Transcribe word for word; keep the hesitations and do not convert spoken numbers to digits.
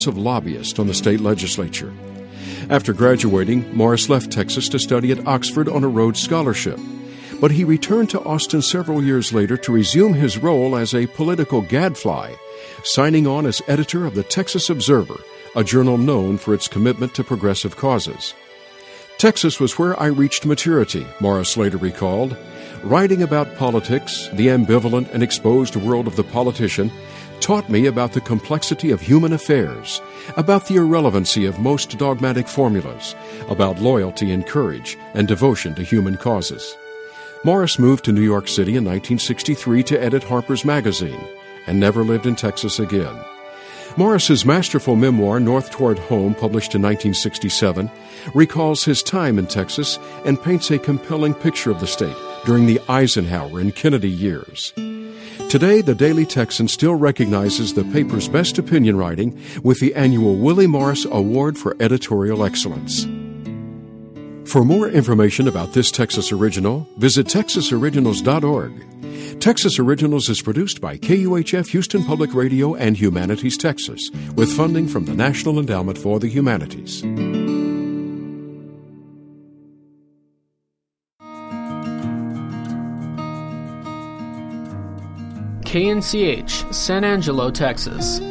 of lobbyist on the state legislature. After graduating, Morris left Texas to study at Oxford on a Rhodes Scholarship. But he returned to Austin several years later to resume his role as a political gadfly, signing on as editor of the Texas Observer, a journal known for its commitment to progressive causes. Texas was where I reached maturity, Morris later recalled. Writing about politics, the ambivalent and exposed world of the politician, taught me about the complexity of human affairs, about the irrelevancy of most dogmatic formulas, about loyalty and courage and devotion to human causes. Morris moved to New York City in nineteen sixty-three to edit Harper's Magazine and never lived in Texas again. Morris's masterful memoir, North Toward Home, published in nineteen sixty-seven, recalls his time in Texas and paints a compelling picture of the state during the Eisenhower and Kennedy years. Today, the Daily Texan still recognizes the paper's best opinion writing with the annual Willie Morris Award for Editorial Excellence. For more information about this Texas Original, visit texas originals dot org. Texas Originals is produced by K U H F Houston Public Radio and Humanities Texas, with funding from the National Endowment for the Humanities. K N C H, San Angelo, Texas.